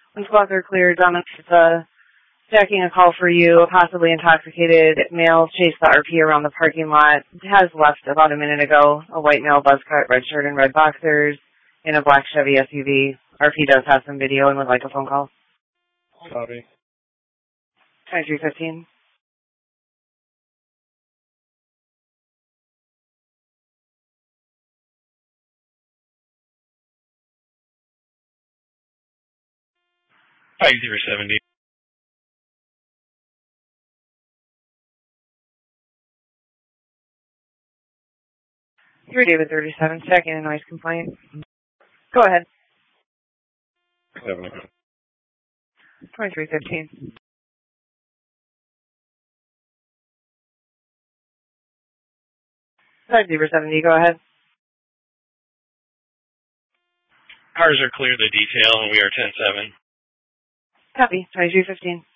Squawks are clear. Donna, stacking a call for you. A possibly intoxicated male chased the RP around the parking lot. Has left about a minute ago. A white male buzz cut, red shirt and red boxers in a black Chevy SUV. RP does have some video and would like a phone call. Copy. 2315. Pike 070. 3 David 37, checking a noise complaint. Go ahead. 70. 2315. 5070, go ahead. Cars are clear, the detail, and we are 10-7. Copy, 2315.